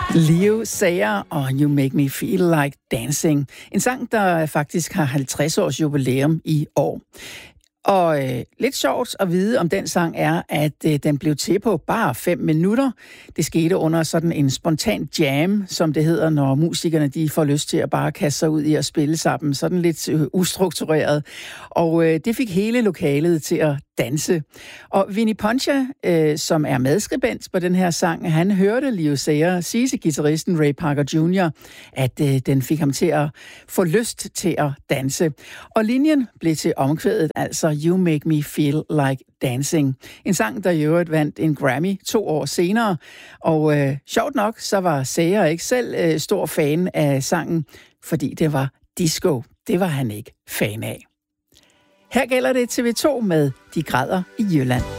Leo Sayer og You Make Me Feel Like Dancing. En sang, der faktisk har 50 års jubilæum i år. Og lidt sjovt at vide om den sang er, at den blev til på bare 5 minutter. Det skete under sådan en spontan jam, som det hedder, når musikerne de får lyst til at bare kaste sig ud i at spille sammen. Sådan lidt ustruktureret. Og det fik hele lokalet til at danse. Og Vinnie Poncha, som er medskribent på den her sang, han hørte Leo Sayer sige til guitaristen Ray Parker Jr., at den fik ham til at få lyst til at danse. Og linjen blev til omkvædet, altså You Make Me Feel Like Dancing. En sang, der i øvrigt vandt en Grammy 2 år senere. Og sjovt nok, så var Sayer ikke selv stor fan af sangen, fordi det var disco. Det var han ikke fan af. Her gælder det TV2 med De græder i Jylland.